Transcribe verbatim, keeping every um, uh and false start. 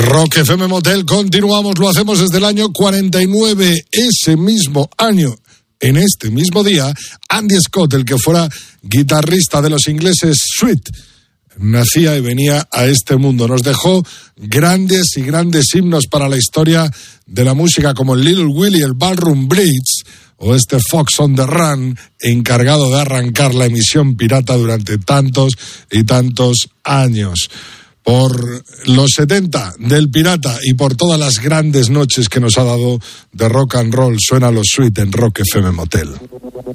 Rock F M Motel, continuamos, lo hacemos desde el año cuarenta y nueve, ese mismo año, en este mismo día, Andy Scott, el que fuera guitarrista de los ingleses Sweet, nacía y venía a este mundo. Nos dejó grandes y grandes himnos para la historia de la música, como el Little Willie, el Ballroom Blitz, o este Fox on the Run, encargado de arrancar la emisión pirata durante tantos y tantos años. Por los setenta del pirata y por todas las grandes noches que nos ha dado de rock and roll, suena los Sweet en Rock F M Motel.